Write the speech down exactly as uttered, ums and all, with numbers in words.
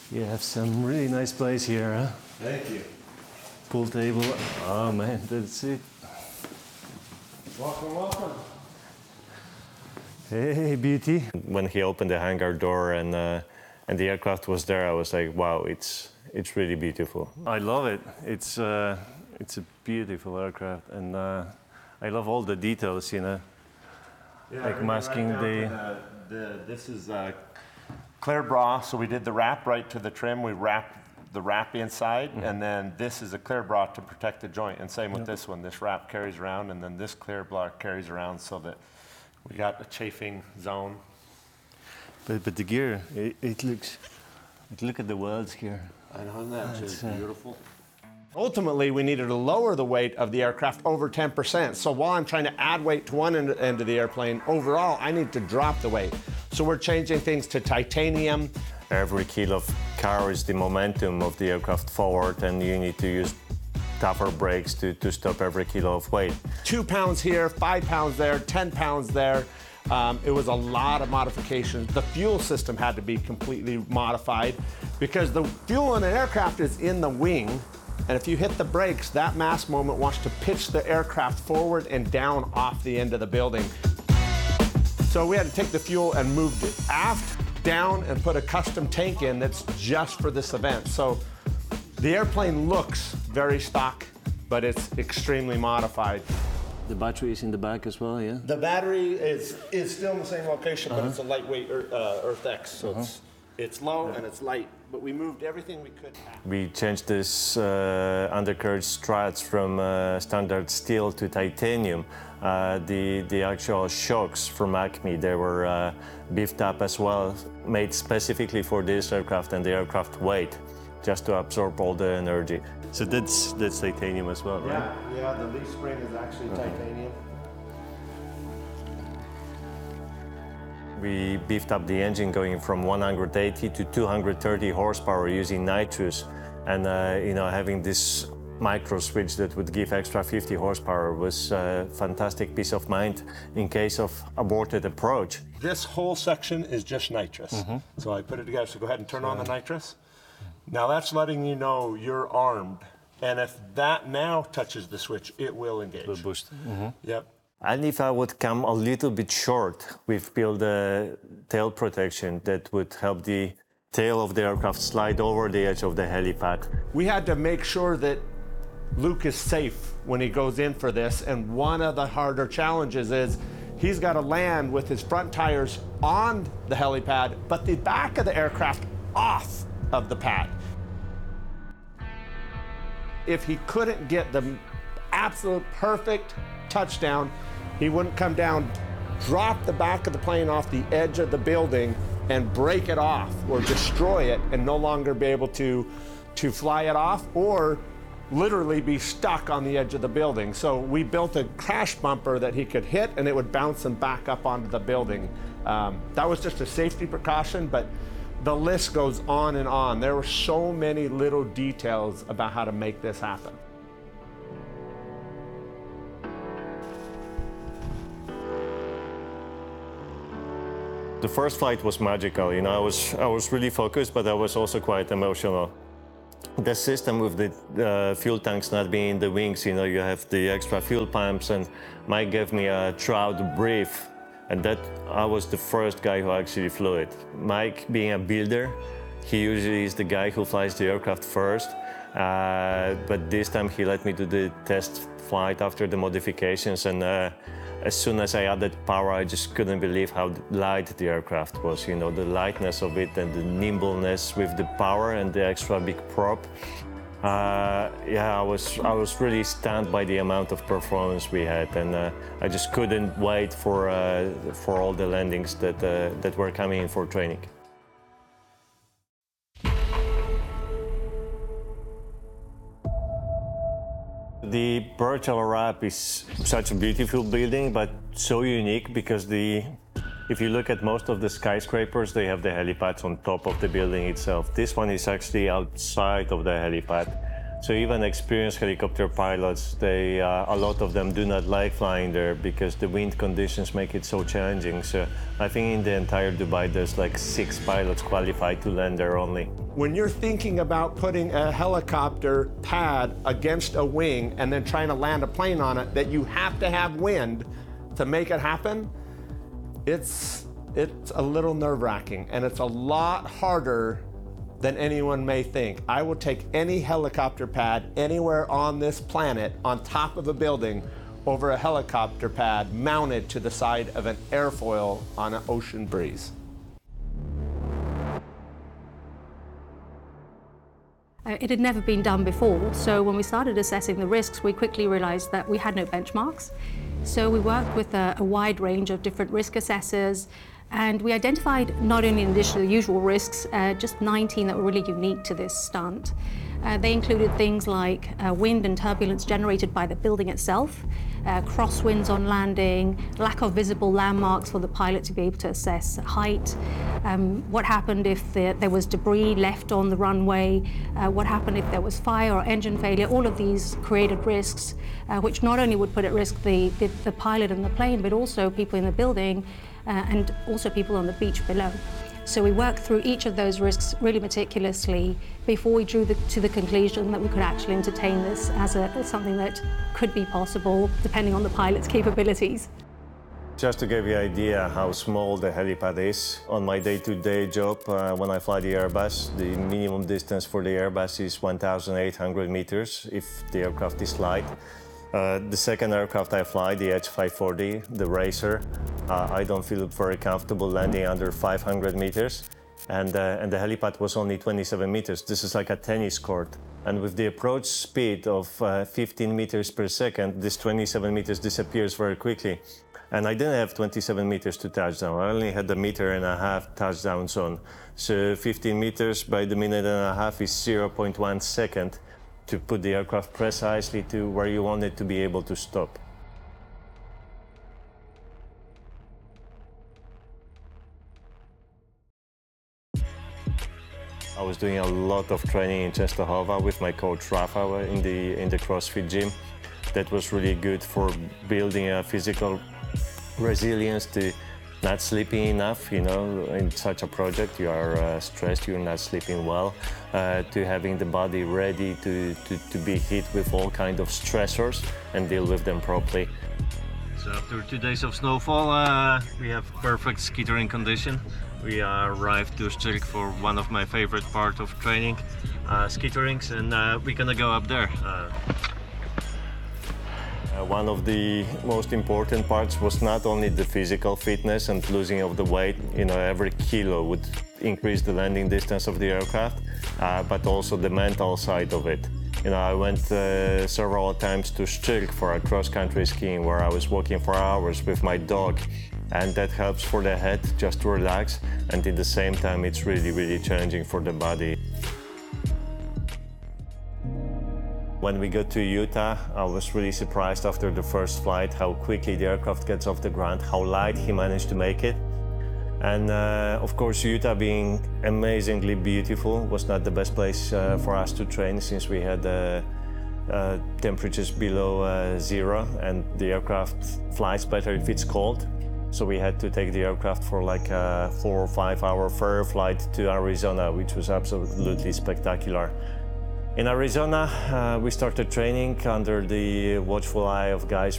You have some really nice place here, huh? Thank you. Pool table. Oh man, that's it. Welcome, welcome. Hey, beauty. When he opened the hangar door and uh, and the aircraft was there, I was like, wow, it's it's really beautiful. I love it. It's uh, it's a beautiful aircraft, and uh, I love all the details, you know. Yeah, like masking right the... the, the. This is uh, clear bra, so we did the wrap right to the trim. We wrapped the wrap inside, mm-hmm. and then this is a clear bra to protect the joint. And same with yep. this one. This wrap carries around, and then this clear bra carries around so that we got a chafing zone. But but the gear, it, it looks. Look at the welds here. I know that is uh, beautiful. Ultimately, we needed to lower the weight of the aircraft over ten percent. So while I'm trying to add weight to one end, end of the airplane, overall, I need to drop the weight. So we're changing things to titanium. Every kilo carries the momentum of the aircraft forward, and you need to use tougher brakes to, to stop every kilo of weight. Two pounds here, five pounds there, ten pounds there. Um, it was a lot of modifications. The fuel system had to be completely modified because the fuel in an aircraft is in the wing, and if you hit the brakes, that mass moment wants to pitch the aircraft forward and down off the end of the building. So we had to take the fuel and move it aft, down, and put a custom tank in that's just for this event. So the airplane looks very stock, but it's extremely modified. The battery is in the back as well, yeah? The battery is is still in the same location, uh-huh. but it's a lightweight Earth, uh, Earth-X, so uh-huh. it's it's low yeah. and it's light. But we moved everything we could. We changed this uh, undercarriage struts from uh, standard steel to titanium. Uh, the the actual shocks from Acme, they were uh, beefed up as well, made specifically for this aircraft and the aircraft weight, just to absorb all the energy. So that's that's titanium as well, right? Yeah, yeah. The leaf spring is actually uh-huh. titanium. We beefed up the engine, going from one hundred eighty to two hundred thirty horsepower using nitrous, and uh, you know, having this micro switch that would give extra fifty horsepower was a fantastic peace of mind in case of aborted approach. This whole section is just nitrous. Mm-hmm. So I put it together. So go ahead and turn on the nitrous. Now that's letting you know you're armed, and if that now touches the switch, it will engage. Will boost. Mm-hmm. Yep. And if I would come a little bit short, we've built a tail protection that would help the tail of the aircraft slide over the edge of the helipad. We had to make sure that Luke is safe when he goes in for this, and one of the harder challenges is he's got to land with his front tires on the helipad, but the back of the aircraft off of the pad. If he couldn't get the absolute perfect touchdown, he wouldn't come down, drop the back of the plane off the edge of the building and break it off or destroy it and no longer be able to, to fly it off, or literally be stuck on the edge of the building. So we built a crash bumper that he could hit and it would bounce him back up onto the building. Um, that was just a safety precaution, but the list goes on and on. There were so many little details about how to make this happen. The first flight was magical. You know, I was I was really focused, but I was also quite emotional. The system with the uh, fuel tanks not being in the wings, you know, you have the extra fuel pumps, and Mike gave me a throughout brief, and that I was the first guy who actually flew it. Mike, being a builder, he usually is the guy who flies the aircraft first, uh, but this time he let me do the test flight after the modifications, and uh, as soon as I added power, I just couldn't believe how light the aircraft was. You know, the lightness of it and the nimbleness with the power and the extra big prop. Uh, yeah, I was I was really stunned by the amount of performance we had, and uh, I just couldn't wait for uh, for all the landings that uh, that were coming in for training. The Burj Al Arab is such a beautiful building, but so unique because the, if you look at most of the skyscrapers, they have the helipads on top of the building itself. This one is actually outside of the helipad. So even experienced helicopter pilots, they, uh, a lot of them do not like flying there because the wind conditions make it so challenging. So I think in the entire Dubai, there's like six pilots qualified to land there only. When you're thinking about putting a helicopter pad against a wing and then trying to land a plane on it, that you have to have wind to make it happen, it's, it's a little nerve-wracking, and it's a lot harder than anyone may think. I will take any helicopter pad anywhere on this planet on top of a building over a helicopter pad mounted to the side of an airfoil on an ocean breeze. Uh, It had never been done before, so when we started assessing the risks, we quickly realized that we had no benchmarks. So we worked with a, a wide range of different risk assessors, and we identified not only in addition to the usual risks, uh, just nineteen that were really unique to this stunt. Uh, they included things like uh, wind and turbulence generated by the building itself, uh, crosswinds on landing, lack of visible landmarks for the pilot to be able to assess height, um, what happened if the, there was debris left on the runway, uh, what happened if there was fire or engine failure. All of these created risks, uh, which not only would put at risk the, the, the pilot and the plane, but also people in the building uh, and also people on the beach below. So we worked through each of those risks really meticulously before we drew the, to the conclusion that we could actually entertain this as, a, as something that could be possible depending on the pilot's capabilities. Just to give you an idea how small the helipad is, on my day-to-day job, uh, when I fly the Airbus, the minimum distance for the Airbus is one thousand eight hundred meters if the aircraft is light. Uh, the second aircraft I fly, the H five forty, the Racer, uh, I don't feel very comfortable landing under five hundred meters. And, uh, and the helipad was only twenty-seven meters. This is like a tennis court. And with the approach speed of uh, fifteen meters per second, this twenty-seven meters disappears very quickly. And I didn't have twenty-seven meters to touchdown. I only had a meter and a half touchdown zone. So fifteen meters by the minute and a half is zero point one second to put the aircraft precisely to where you want it to be able to stop. I was doing a lot of training in Częstochowa with my coach Rafa in the, in the CrossFit gym. That was really good for building a physical resilience to not sleeping enough, you know, in such a project. You are uh, stressed, you're not sleeping well, uh, to having the body ready to, to, to be hit with all kinds of stressors and deal with them properly. So after two days of snowfall, uh, we have perfect skittering condition. We uh, arrived to Szczyrk for one of my favorite parts of training, uh, skitterings, and uh, we're gonna go up there. Uh, Uh, one of the most important parts was not only the physical fitness and losing of the weight, you know, every kilo would increase the landing distance of the aircraft, uh, but also the mental side of it. You know, I went uh, several times to Szczyrk for a cross-country skiing where I was walking for hours with my dog, and that helps for the head just to relax, and at the same time it's really, really challenging for the body. When we got to Utah, I was really surprised after the first flight how quickly the aircraft gets off the ground, how light he managed to make it. And uh, of course, Utah being amazingly beautiful was not the best place uh, for us to train since we had uh, uh, temperatures below uh, zero, and the aircraft flies better if it's cold. So we had to take the aircraft for like a four or five hour ferry flight to Arizona, which was absolutely spectacular. In Arizona, uh, we started training under the watchful eye of guys